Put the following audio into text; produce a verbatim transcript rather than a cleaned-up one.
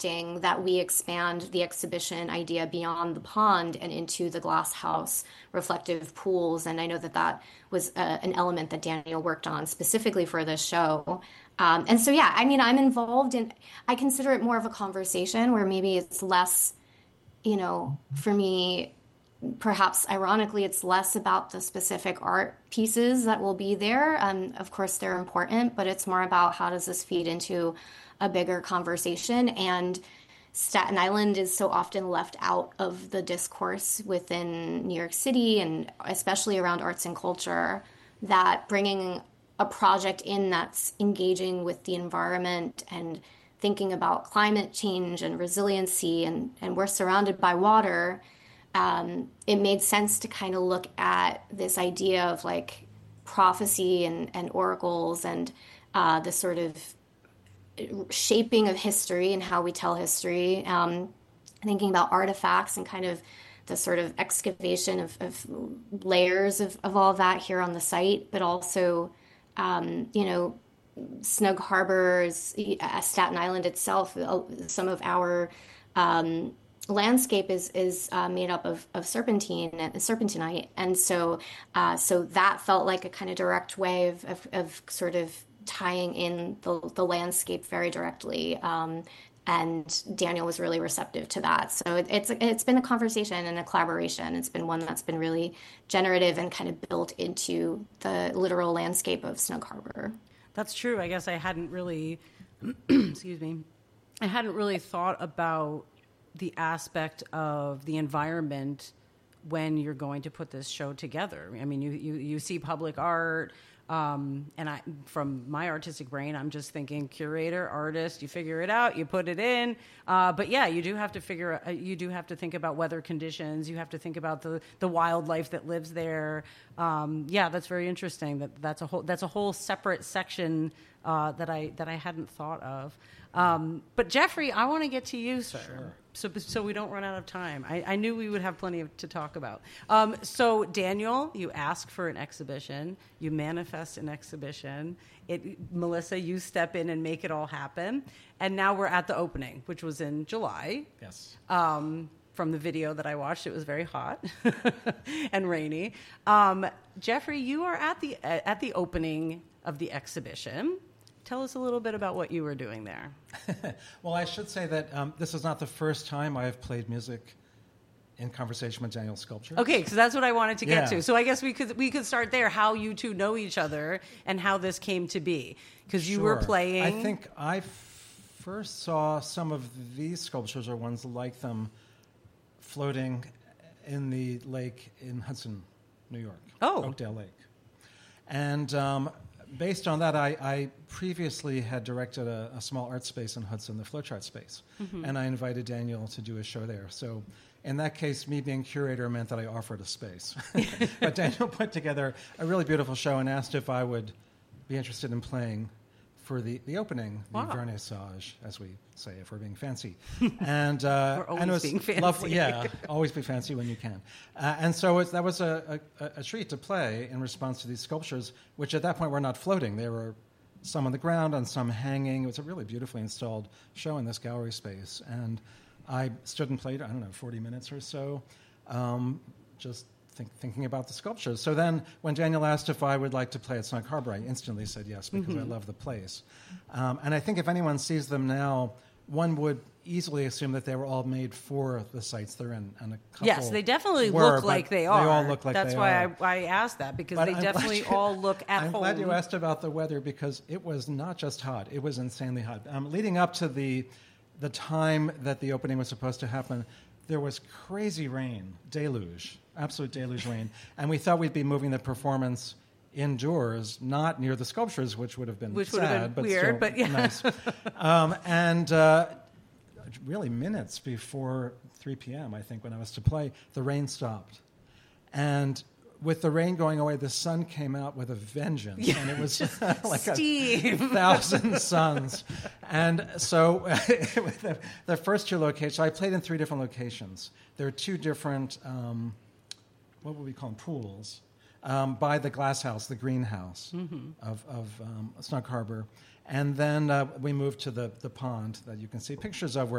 prompting that we expand the exhibition idea beyond the pond and into the glass house reflective pools. And I know that that was uh, an element that Daniel worked on specifically for this show. Um, and so, yeah, I mean, I'm involved in, I consider it more of a conversation where maybe it's less, you know, for me, perhaps ironically, it's less about the specific art pieces that will be there. Um, of course, they're important, but it's more about how does this feed into a bigger conversation. And Staten Island is so often left out of the discourse within New York City and especially around arts and culture, that bringing a project in that's engaging with the environment and thinking about climate change and resiliency, and, and we're surrounded by water. Um, it made sense to kind of look at this idea of like prophecy and, and oracles and uh, the sort of shaping of history and how we tell history, um, thinking about artifacts and kind of the sort of excavation of, of layers of, of all of that here on the site, but also, um, you know, Snug Harbor's, uh, Staten Island itself, uh, some of our um, landscape is is uh, made up of, of serpentine and serpentinite, and so uh, so that felt like a kind of direct way of of, of sort of tying in the the landscape very directly. Um, and Daniel was really receptive to that. So it, it's it's been a conversation and a collaboration. It's been one that's been really generative and kind of built into the literal landscape of Snug Harbor. That's true. I guess I hadn't really, excuse me, I hadn't really thought about the aspect of the environment when you're going to put this show together. I mean, you you, you see public art, um, and I, from my artistic brain, I'm just thinking curator, artist. You figure it out, you put it in. Uh, but yeah, you do have to figure. Uh, you do have to think about weather conditions. You have to think about the the wildlife that lives there. Um, yeah, that's very interesting. That that's a whole that's a whole separate section uh, that I that I hadn't thought of. Um, but Jeffrey, I want to get to you, sir. Sure. So, so we don't run out of time. I, I knew we would have plenty of, to talk about. Um, so, Daniel, you ask for an exhibition. You manifest an exhibition. It, Melissa, you step in and make it all happen. And now we're at the opening, which was in July. Yes. Um, from the video that I watched, it was very hot and rainy. Um, Jeffrey, you are at the at the opening of the exhibition. Tell us a little bit about what you were doing there. Well, I should say that um, this is not the first time I have played music in conversation with Daniel's sculptures. Okay, because that's what I wanted to get Yeah. to. So I guess we could we could start there, how you two know each other and how this came to be. Because you were Sure. playing... I think I f- first saw some of these sculptures or ones like them floating in the lake in Hudson, New York. Oh. Oakdale Lake. And... Um, Based on that, I, I previously had directed a, a small art space in Hudson, the Flowchart Space, mm-hmm. and I invited Daniel to do a show there. So in that case, me being curator meant that I offered a space. But Daniel put together a really beautiful show and asked if I would be interested in playing for the, the opening, the wow. vernissage, as we say, if we're being fancy. And, uh, we're always and it was being fancy. Lovely, yeah, always be fancy when you can. Uh, and so it, that was a, a, a treat to play in response to these sculptures, which at that point were not floating. They were some on the ground and some hanging. It was a really beautifully installed show in this gallery space. And I stood and played, I don't know, forty minutes or so, um, just Think, thinking about the sculptures. So then when Daniel asked if I would like to play at Snug Harbor, I instantly said yes because mm-hmm. I love the place. Um, and I think if anyone sees them now, one would easily assume that they were all made for the sites they're in. And a couple yes, they definitely were, look like they are. They all look like That's they are. are. That's why I, I asked that, because but they I'm definitely glad you, all look at I'm home. glad you asked about the weather because it was not just hot. It was insanely hot. Um, leading up to the the time that the opening was supposed to happen, there was crazy rain, deluge, absolute deluge rain. And we thought we'd be moving the performance indoors, not near the sculptures, which would have been which sad, would have been but weird, still but yeah. nice. Um, and uh, really minutes before three p.m., I think, when I was to play, the rain stopped. And with the rain going away, the sun came out with a vengeance, yeah. and it was like Steve. a thousand suns. And so the, the first two locations, I played in three different locations. There are two different, um, what would we call them, pools, um, by the glass house, the greenhouse mm-hmm. of, of um, Snug Harbor. And then uh, we moved to the, the pond that you can see pictures of where